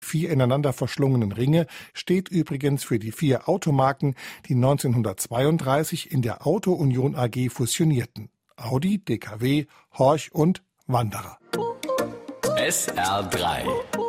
4 ineinander verschlungenen Ringe steht übrigens für die 4 Automarken, die 1932 in der Auto Union AG fusionierten. Audi, DKW, Horch und Wanderer. SR3